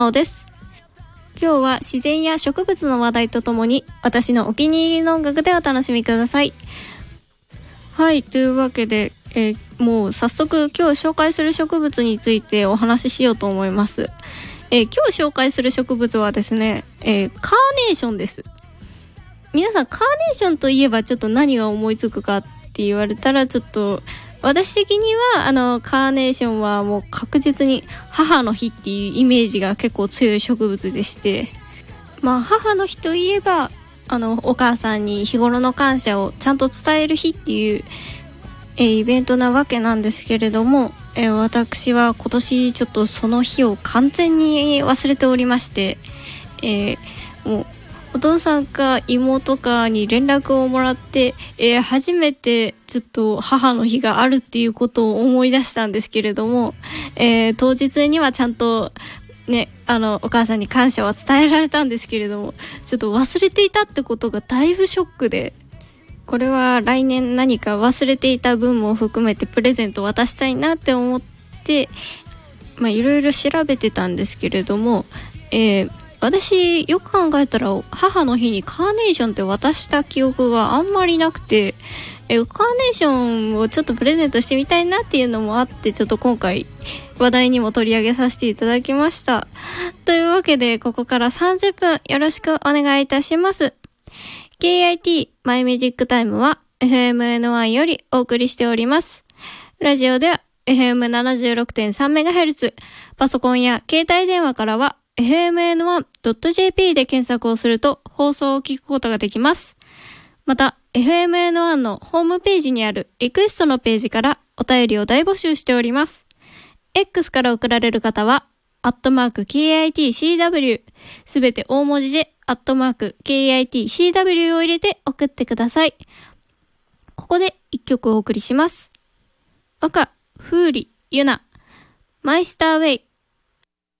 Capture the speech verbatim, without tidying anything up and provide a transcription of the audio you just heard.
です。今日は自然や植物の話題とともに私のお気に入りの音楽でお楽しみください。はい、というわけで、えー、もう早速今日紹介する植物についてお話ししようと思います。えー、今日紹介する植物はですね、えー、カーネーションです。皆さんカーネーションといえばちょっと何が思いつくかって言われたら、ちょっと私的にはあのカーネーションはもう確実に母の日っていうイメージが結構強い植物でして、まあ母の日といえばあのお母さんに日頃の感謝をちゃんと伝える日っていう、えー、イベントなわけなんですけれども、えー、私は今年ちょっとその日を完全に忘れておりまして、えー、もうお父さんか妹かに連絡をもらって、えー、初めてちょっと母の日があるっていうことを思い出したんですけれども、えー、当日にはちゃんとね、あのお母さんに感謝は伝えられたんですけれども、ちょっと忘れていたってことがだいぶショックで、これは来年何か忘れていた分も含めてプレゼント渡したいなって思って、まあいろいろ調べてたんですけれども、えー私よく考えたら母の日にカーネーションって渡した記憶があんまりなくて、えカーネーションをちょっとプレゼントしてみたいなっていうのもあって、ちょっと今回話題にも取り上げさせていただきました。というわけでここからさんじゅっぷんよろしくお願いいたします。 ケーアイティー マイミュージックタイムは エフエムエヌワン よりお送りしております。ラジオでは エフエムななじゅうろくてんさんメガヘルツ、 パソコンや携帯電話からはエフエムエヌワンドットジェーピー で検索をすると放送を聞くことができます。また エフエムエヌワン のホームページにあるリクエストのページからお便りを大募集しております。 X から送られる方はアットマーク ケーアイティーシーダブリュー すべて大文字でアットマーク ケーアイティーシーダブリュー を入れて送ってください。ここで一曲お送りします。赤、フーリ、ユナ、マイスターウェイ。